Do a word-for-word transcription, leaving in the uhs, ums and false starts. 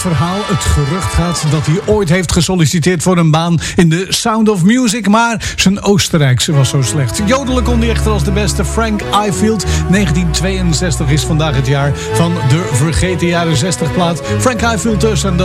verhaal. Het gerucht gaat dat hij ooit heeft gesolliciteerd voor een baan in de Sound of Music, maar zijn Oostenrijkse was zo slecht. Jodelen kon hij echter als de beste. Frank Ifield. negentien tweeënzestig is vandaag het jaar van de vergeten jaren zestig plaat. Frank Ifield dus en